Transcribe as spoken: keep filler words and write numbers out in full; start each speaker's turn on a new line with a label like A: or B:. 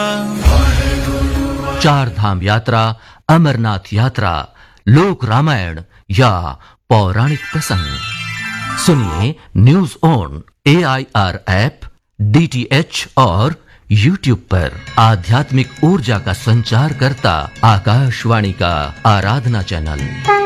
A: चार धाम यात्रा, अमरनाथ यात्रा, लोक रामायण या पौराणिक प्रसंग सुनिए news on A I R app, D T H और यूट्यूब पर। आध्यात्मिक ऊर्जा का संचार करता आकाशवाणी का आराधना चैनल।